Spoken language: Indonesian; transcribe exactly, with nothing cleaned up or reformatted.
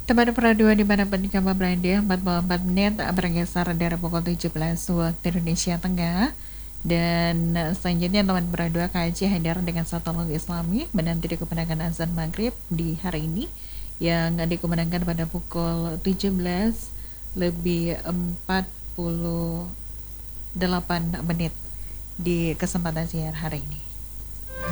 Teman peraduan dimanapun kamu berada, empat puluh empat menit bergeser dari pukul tujuh belas waktu Indonesia Tengah. Dan selanjutnya teman beradua K J hadir dengan satu lagu Islami menanti dikumandangkan azan maghrib di hari ini yang dikumandangkan pada pukul tujuh belas lebih empat puluh delapan menit di kesempatan siang hari ini.